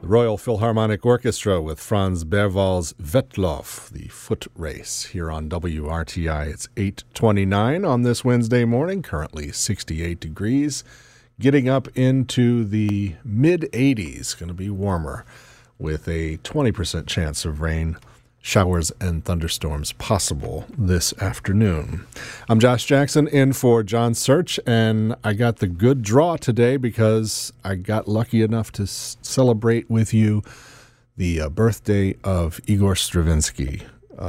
Royal Philharmonic Orchestra with Franz Berwald's Wettlauf, the foot race, here on WRTI. It's 8:29 on this Wednesday morning, currently 68 degrees, getting up into the mid-80s, going to be warmer, with a 20% chance of rain, showers, and thunderstorms possible this afternoon. I'm Josh Jackson in for John Search, and I got the good draw today because I got lucky enough to celebrate with you the birthday of Igor Stravinsky.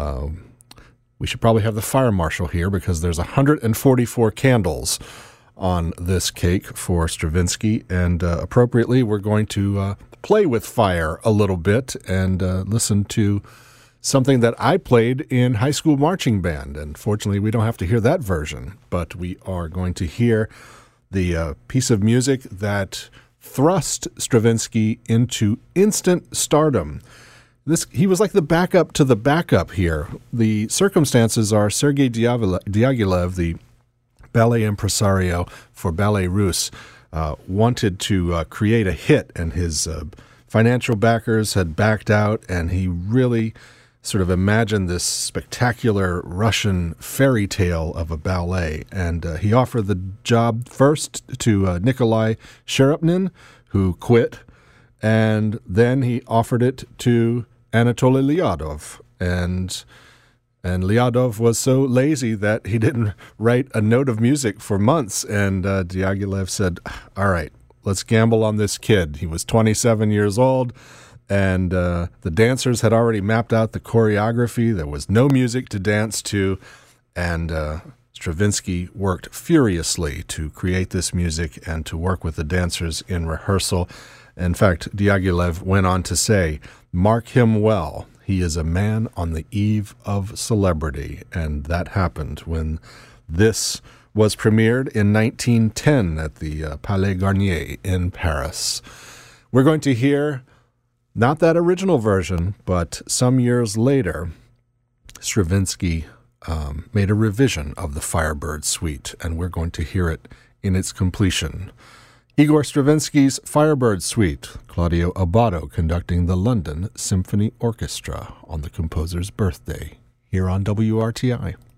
We should probably have the fire marshal here because there's 144 candles on this cake for Stravinsky, and appropriately we're going to play with fire a little bit and listen to something that I played in high school marching band. And fortunately, we don't have to hear that version, but we are going to hear the piece of music that thrust Stravinsky into instant stardom. He was like the backup to the backup here. The circumstances are Sergei Diaghilev, the ballet impresario for Ballet Russe, wanted to create a hit, and his financial backers had backed out, and he really sort of imagined this spectacular Russian fairy tale of a ballet. And he offered the job first to Nikolai Sharapnin, who quit, and then he offered it to Anatoly Lyadov. And Lyadov was so lazy that he didn't write a note of music for months, and Diaghilev said, all right, let's gamble on this kid. He was 27 years old, and the dancers had already mapped out the choreography. There was no music to dance to, and Stravinsky worked furiously to create this music and to work with the dancers in rehearsal. In fact, Diaghilev went on to say, "Mark him well. He is a man on the eve of celebrity." And that happened when this was premiered in 1910 at the Palais Garnier in Paris. We're going to hear not that original version, but some years later, Stravinsky made a revision of the Firebird Suite, and we're going to hear it in its completion. Igor Stravinsky's Firebird Suite, Claudio Abbado conducting the London Symphony Orchestra on the composer's birthday, here on WRTI.